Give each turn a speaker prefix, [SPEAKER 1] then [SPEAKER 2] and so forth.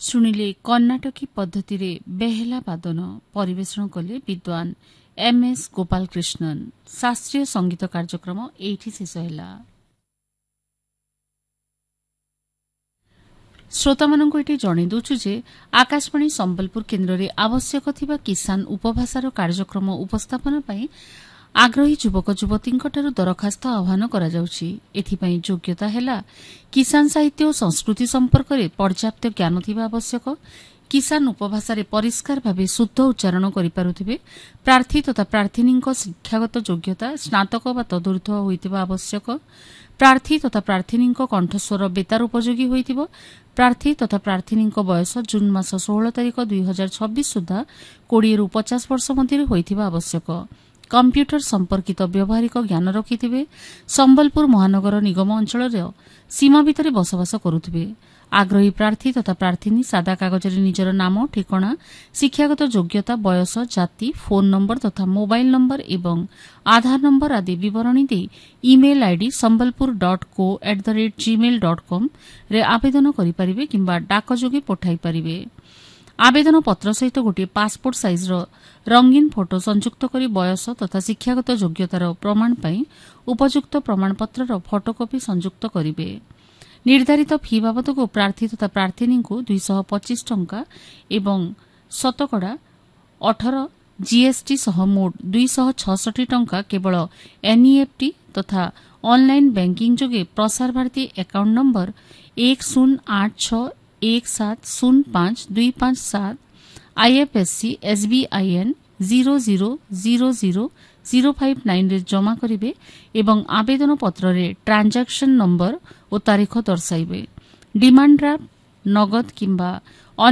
[SPEAKER 1] ଶୁଣିଲେ କର୍ଣ୍ଣାଟକୀ ପଦ୍ଧତିରେ ବେହେଲା ବାଦନ ପରିବେଷଣ କଲେ ବିଦ୍ୱାନ MS ଗୋପାଳକୃଷ୍ଣନ। ଶାସ୍ତ୍ରୀୟ ସଙ୍ଗୀତ କାର୍ଯ୍ୟକ୍ରମ ଏଇଠି ଶେଷ ହେଲା। ଶ୍ରୋତାମାନଙ୍କୁ ଏଠି ଜଣାଇ ଦେଉଛୁ ଯେ ଆକାଶବାଣୀ ସମ୍ବଲପୁର କେନ୍ଦ୍ରରେ ଆବଶ୍ୟକ ଥିବା କିଷାନ ଉପଭାଷାର କାର୍ଯ୍ୟକ୍ରମ ଉପସ୍ଥାପନ ପାଇଁ ଆଗ୍ରହୀ ଯୁବକ ଯୁବତୀଙ୍କଠାରୁ ଦରଖାସ୍ତ ଆହ୍ୱାନ କରାଯାଉଛି। ଏଥିପାଇଁ ଯୋଗ୍ୟତା ହେଲା କିଷାନ ସାହିତ୍ୟ ଓ ସଂସ୍କୃତି ସମ୍ପର୍କରେ ପର୍ଯ୍ୟାପ୍ତ ଜ୍ଞାନ ଥିବା ଆବଶ୍ୟକ। କିଷାନ ଉପଭାଷାରେ ପରିଷ୍କାର ଭାବେ ଶୁଦ୍ଧ ଉଚ୍ଚାରଣ କରିପାରୁଥିବେ। ପ୍ରାର୍ଥୀ ତଥା ପ୍ରାର୍ଥିନୀଙ୍କ ଶିକ୍ଷାଗତ ଯୋଗ୍ୟତା ସ୍ନାତକ ବା ତଦୁର୍ଦ୍ଧ୍ୱ ହୋଇଥିବା ଆବଶ୍ୟକ। ପ୍ରାର୍ଥୀ ତଥା ପ୍ରାର୍ଥିନୀଙ୍କ କଣ୍ଠସ୍ୱର ବେତାର ଉପଯୋଗୀ ହୋଇଥିବ। ପ୍ରାର୍ଥୀ ତଥା ପ୍ରାର୍ଥିନୀଙ୍କ ବୟସ ଜୁନ୍ ମାସ 16 ତାରିଖ 2026 ସୁଦ୍ଧା 20ରୁ 50 ବର୍ଷ ମଧ୍ୟରେ ହୋଇଥିବା ଆବଶ୍ୟକ। କମ୍ପ୍ୟୁଟର ସମ୍ପର୍କିତ ବ୍ୟବହାରିକ ଜ୍ଞାନ ରଖିଥିବେ। ସମ୍ବଲପୁର ମହାନଗର ନିଗମ ଅଞ୍ଚଳର ସୀମା ଭିତରେ ବସବାସ କରୁଥିବେ। ଆଗ୍ରହୀ ପ୍ରାର୍ଥୀ ତଥା ପ୍ରାର୍ଥିନୀ ସାଦା କାଗଜରେ ନିଜର ନାମ, ଠିକଣା, ଶିକ୍ଷାଗତ ଯୋଗ୍ୟତା, ବୟସ, ଜାତି, ଫୋନ୍ ନମ୍ବର ତଥା ମୋବାଇଲ୍ ନମ୍ବର ଏବଂ ଆଧାର ନମ୍ବର ଆଦି ବିବରଣୀ ଦେଇ ଇମେଲ୍ ଆଇଡି sambalpur.co@gmail.com ରେ ଆବେଦନ କରିପାରିବେ କିମ୍ବା ଡାକ ଯୋଗେ ପଠାଇ ପାରିବେ। ଆବେଦନ ପତ୍ର ସହିତ ଗୋଟିଏ ପାସପୋର୍ଟ ସାଇଜ୍ର ରଙ୍ଗୀନ ଫଟୋ ସଂଯୁକ୍ତ କରି ବୟସ ତଥା ଶିକ୍ଷାଗତ ଯୋଗ୍ୟତାର ପ୍ରମାଣ ପାଇଁ ଉପଯୁକ୍ତ ପ୍ରମାଣପତ୍ରର ଫଟୋକପି ସଂଯୁକ୍ତ କରିବେ। ନିର୍ଦ୍ଧାରିତ ଫି ବାବଦକୁ ପ୍ରାର୍ଥୀ ତଥା ପ୍ରାର୍ଥିନୀଙ୍କୁ 225 ଟଙ୍କା ଏବଂ ଶତକଡ଼ା 18 GST ସହ ମୋଟ 266 ଟଙ୍କା କେବଳ NEFT ତଥା ଅନ୍ଲାଇନ୍ ବ୍ୟାଙ୍କିଂ ଯୋଗେ Prasar Bharati account number 108617052557 IFSC SBIN 00000059 ରେ ଜମା କରିବେ ଏବଂ ଆବେଦନ ପତ୍ରରେ ଟ୍ରାନ୍ଜାକ୍ସନ୍ ନମ୍ବର ଓ ତାରିଖ ଦର୍ଶାଇବେ। ଡିମାଣ୍ଡ ଡ୍ରାଫ୍ଟ, ନଗଦ କିମ୍ବା